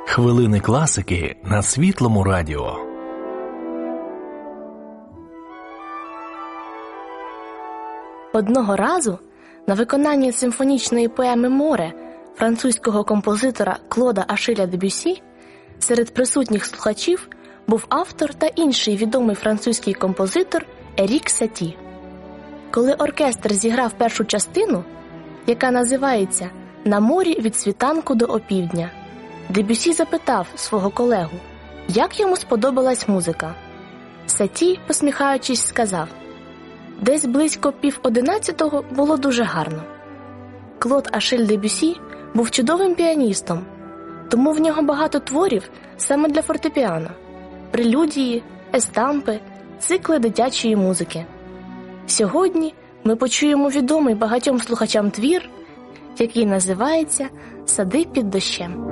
Хвилини класики на Світлому радіо. Одного разу на виконанні симфонічної поеми «Море» французького композитора Клода Ашиля Дебюсі серед присутніх слухачів був автор та інший відомий французький композитор Ерік Саті. Коли оркестр зіграв першу частину, яка називається «На морі від світанку до опівдня», Дебюсі запитав свого колегу, як йому сподобалась музика. Саті, посміхаючись, сказав: «Десь близько 10:30 було дуже гарно». Клод Ашиль Дебюсі був чудовим піаністом, тому в нього багато творів саме для фортепіано, прелюдії, естампи, цикли дитячої музики. Сьогодні ми почуємо відомий багатьом слухачам твір, який називається «Сади під дощем».